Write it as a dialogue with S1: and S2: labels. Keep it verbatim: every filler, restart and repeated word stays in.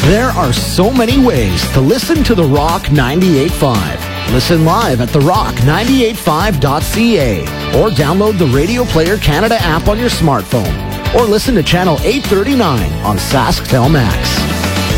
S1: There are so many ways to listen to The Rock ninety-eight point five. Listen live at the rock ninety-eight five dot c a or download the Radio Player Canada app on your smartphone or listen to Channel eight thirty-nine on Sasktel Max.